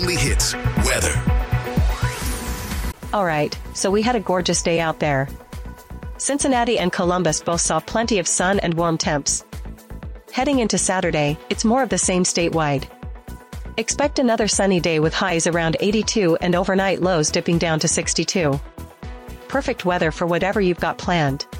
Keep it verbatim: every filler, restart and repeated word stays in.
only hits, weather. All right, so we had a gorgeous day out there. Cincinnati and Columbus both saw plenty of sun and warm temps. Heading into Saturday, it's more of the same statewide. Expect another sunny day with highs around eighty-two and overnight lows dipping down to sixty-two. Perfect weather for whatever you've got planned.